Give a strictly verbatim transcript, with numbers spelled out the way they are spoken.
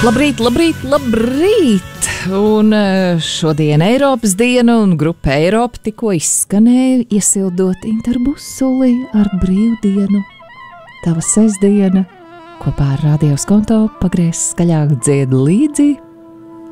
Labrīt, labrīt, labrīt! Un šodien Eiropas diena un grupa Eiropa tikko izskanēja, iesildot interbusuli ar brīvdienu. Tava sestdiena kopā ar Radio Skonto pagriez skaļāk dzied līdzi.